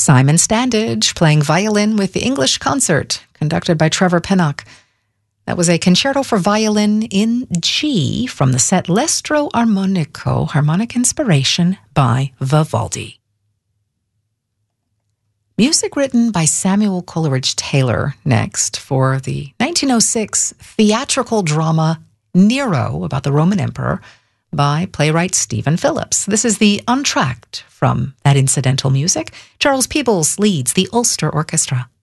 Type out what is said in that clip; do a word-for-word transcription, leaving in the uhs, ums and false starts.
Simon Standage playing violin with the English Concert, conducted by Trevor Pinnock. That was a concerto for violin in G from the set L'Estro Armonico, Harmonic Inspiration by Vivaldi. Music written by Samuel Coleridge Taylor next for the nineteen oh six theatrical drama Nero about the Roman Emperor by playwright Stephen Phillips. This is the Untracked from that incidental music. Charles Peebles leads the Ulster Orchestra.